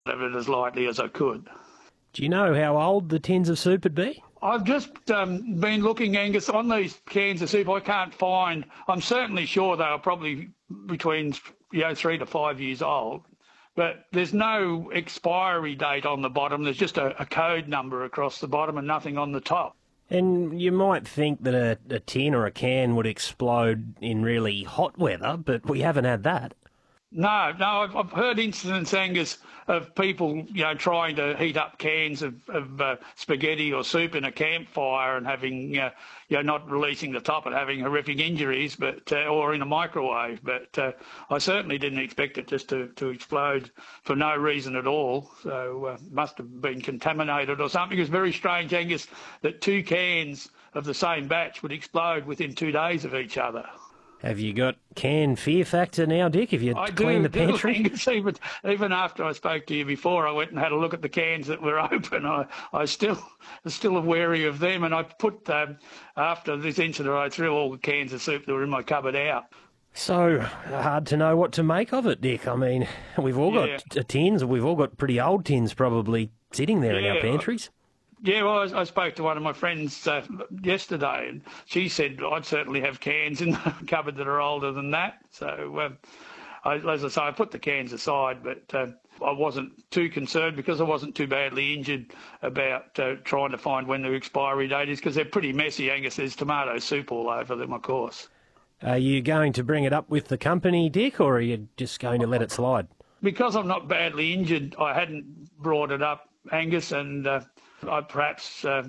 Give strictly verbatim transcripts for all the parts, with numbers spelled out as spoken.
of it as lightly as I could. Do you know how old the tins of soup would be? I've just um, been looking, Angus, on these cans of soup. I can't find. I'm certainly sure they are probably between you know three to five years old, but there's no expiry date on the bottom. There's just a, a code number across the bottom and nothing on the top. And you might think that a, a tin or a can would explode in really hot weather, but we haven't had that. No, no, I've, I've heard incidents, Angus, of people, you know, trying to heat up cans of, of uh, spaghetti or soup in a campfire and having, uh, you know, not releasing the top and having horrific injuries, but uh, or in a microwave. But uh, I certainly didn't expect it just to, to explode for no reason at all. So uh, must have been contaminated or something. It was very strange, Angus, that two cans of the same batch would explode within two days of each other. Have you got can fear factor now, Dick? Have you I cleaned do, the pantry? Angus, even, even after I spoke to you before, I went and had a look at the cans that were open. I, I still was still wary of them, and I put, um, after this incident, I threw all the cans of soup that were in my cupboard out. So hard to know what to make of it, Dick. I mean, we've all Yeah. got tins, we've all got pretty old tins probably sitting there in our Yeah. pantries. Yeah, well, I, I spoke to one of my friends uh, yesterday, and she said I'd certainly have cans in the cupboard that are older than that. So, um, I, as I say, I put the cans aside, but uh, I wasn't too concerned because I wasn't too badly injured about uh, trying to find when the expiry date is, because they're pretty messy, Angus. There's tomato soup all over them, of course. Are you going to bring it up with the company, Dick, or are you just going to let it slide? Because I'm not badly injured, I hadn't brought it up, Angus, and uh, I perhaps uh,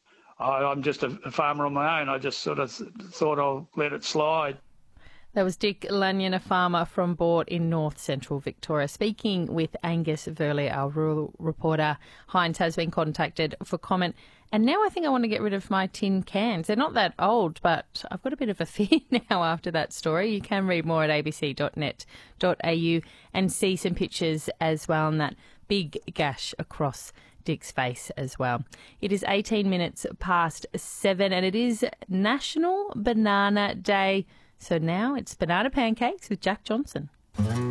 I, I'm just a, a farmer on my own. I just sort of thought I'll let it slide. That was Dick Lanyon, a farmer from Boort in north central Victoria, speaking with Angus Verley, our rural reporter. Heinz has been contacted for comment. And now I think I want to get rid of my tin cans. They're not that old, but I've got a bit of a fear now after that story. You can read more at a b c dot net dot a u and see some pictures as well, and that big gash across Dick's face as well. It is eighteen minutes past seven, and it is National Banana Day. So now it's banana pancakes with Jack Johnson.